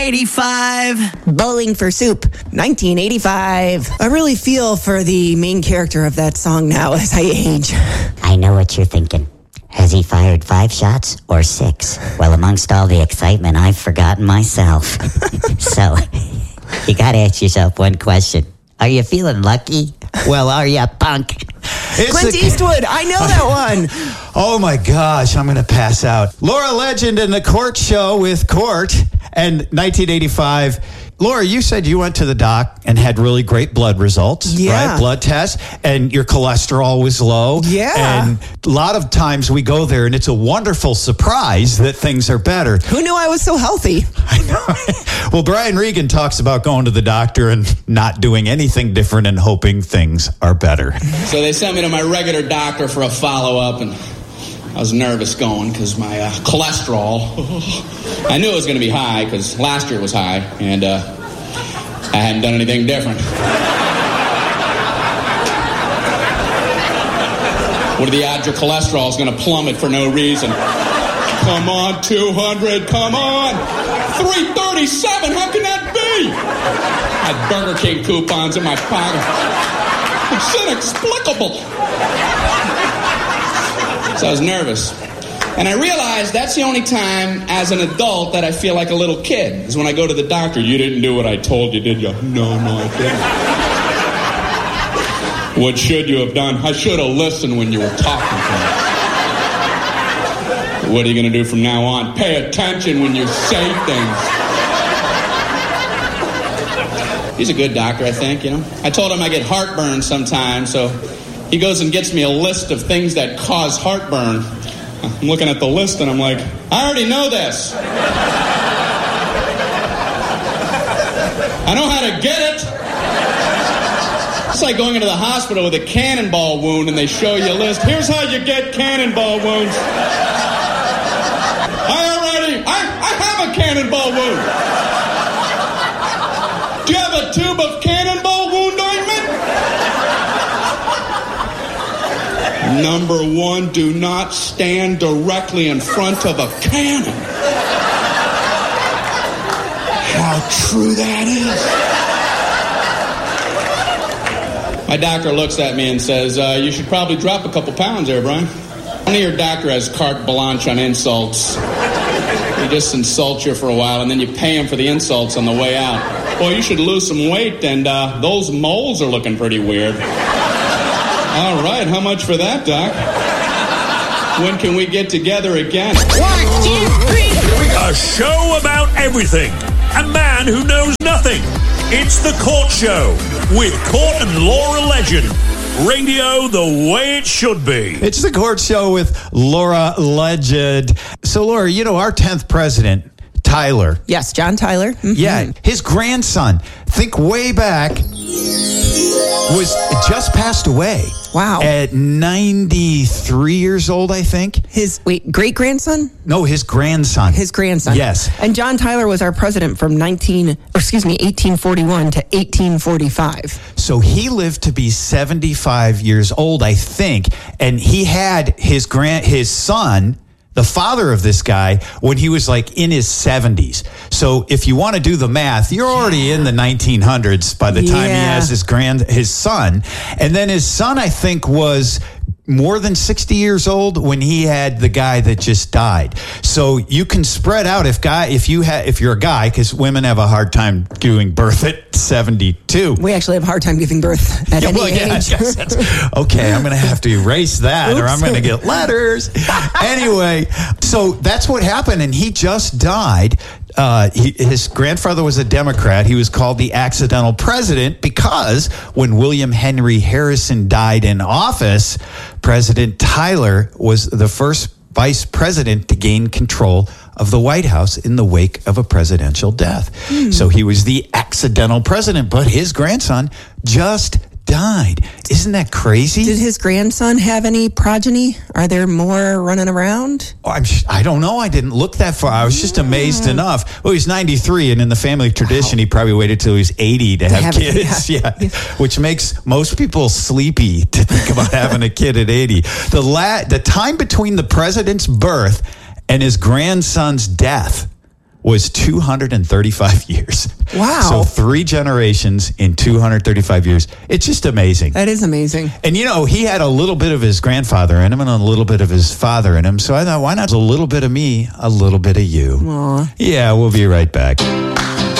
1985. Bowling for Soup, 1985. I really feel for the main character of that song now as I age. I know what you're thinking. Has he fired 5 shots or 6? Well, amongst all the excitement, I've forgotten myself. So, you gotta ask yourself one question. Are you feeling lucky? Well, are you, punk? Clint Eastwood, I know that one. Oh my gosh, I'm going to pass out. Laura Legend in the Court Show with Court and 1985. Laura, you said you went to the doc and had really great blood results, right? Blood tests, and your cholesterol was low. Yeah. And a lot of times we go there and it's a wonderful surprise that things are better. Who knew I was so healthy? I know. Well, Brian Regan talks about going to the doctor and not doing anything different and hoping things are better. So they sent me to my regular doctor for a follow-up, and I was nervous going because my cholesterol, I knew it was going to be high because last year it was high, and I hadn't done anything different. What are the odds your cholesterol is going to plummet for no reason? Come on, 200, come on. 337, how can that be? I had Burger King coupons in my pocket. It's inexplicable. So I was nervous. And I realized that's the only time as an adult that I feel like a little kid, is when I go to the doctor. You didn't do what I told you, did you? No, I didn't. What should you have done? I should have listened when you were talking to me. What are you going to do from now on? Pay attention when you say things. He's a good doctor, I think, you know. I told him I get heartburn sometimes, so he goes and gets me a list of things that cause heartburn. I'm looking at the list and I'm like, I already know this. I know how to get it. It's like going into the hospital with a cannonball wound and they show you a list. Here's how you get cannonball wounds. I have a cannonball wound. Do you have a tube of cannonball wound ointment? Number 1, do not stand directly in front of a cannon. How true that is. My doctor looks at me and says, you should probably drop a couple pounds there, Brian. Only your doctor has carte blanche on insults. He just insults you for a while, and then you pay him for the insults on the way out. Well, you should lose some weight, and those moles are looking pretty weird. All right, how much for that, Doc? When can we get together again? 1, 2, 3. A show about everything. A man who knows nothing. It's The Court Show with Court and Laura Legend. Radio the way it should be. It's The Court Show with Laura Legend. So, Laura, you know, our 10th president, Tyler. Yes, John Tyler. Mm-hmm. Yeah, his grandson, think way back, was just passed away. Wow. At 93 years old, I think. His, great-grandson? No, his grandson. His grandson. Yes. And John Tyler was our president from 1841 to 1845. So he lived to be 75 years old, I think. And he had his son, the father of this guy, when he was like in his 70s. So if you want to do the math, you're already in the 1900s by the time he has his son. And then his son, I think, was more than 60 years old when he had the guy that just died. So you can spread out if you're a guy, because women have a hard time giving birth at 72. We actually have a hard time giving birth at any age. Okay, I'm going to have to erase that or I'm going to get letters. Anyway, so that's what happened, and he just died. His grandfather was a Democrat. He was called the accidental president because when William Henry Harrison died in office, President Tyler was the first vice president to gain control of the White House in the wake of a presidential death. So he was the accidental president, but his grandson just died. Isn't that crazy? Did his grandson have any progeny? Are there more running around? I don't know. I didn't look that far. I was just amazed enough. Well, he's 93, and in the family tradition, he probably waited till he was 80 to have kids. Which makes most people sleepy to think about having a kid at 80. The time between the president's birth and his grandson's death was 235 years. Wow. So 3 generations in 235 years. It's just amazing. That is amazing. And, he had a little bit of his grandfather in him and a little bit of his father in him. So I thought, why not a little bit of me, a little bit of you? Aw. Yeah, we'll be right back.